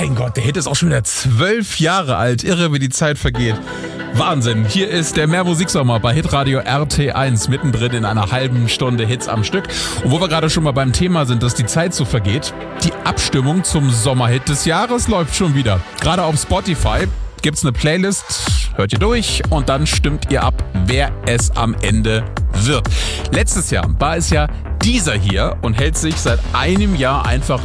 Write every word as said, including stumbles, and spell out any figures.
Mein Gott, der Hit ist auch schon wieder zwölf Jahre alt. Irre, wie die Zeit vergeht. Wahnsinn. Hier ist der Mehr Musiksommer bei Hitradio R T eins, mittendrin in einer halben Stunde Hits am Stück. Und wo wir gerade schon mal beim Thema sind, dass die Zeit so vergeht, die Abstimmung zum Sommerhit des Jahres läuft schon wieder. Gerade auf Spotify gibt's eine Playlist, hört ihr durch und dann stimmt ihr ab, wer es am Ende wird. Letztes Jahr war es ja dieser hier und hält sich seit einem Jahr einfach